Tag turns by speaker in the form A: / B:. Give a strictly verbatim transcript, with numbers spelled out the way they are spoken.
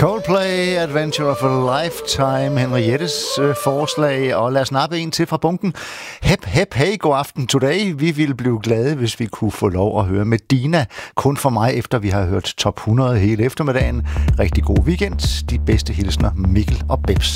A: Coldplay, Adventure of a Lifetime, Henriettes øh, forslag, og lad os nappe en til fra bunken. Hep, hep, hey, god aften today. Vi ville blive glade, hvis vi kunne få lov at høre Medina, kun for mig, efter vi har hørt top hundrede hele eftermiddagen. Rigtig god weekend. De bedste hilsner, Mikkel og Bebs.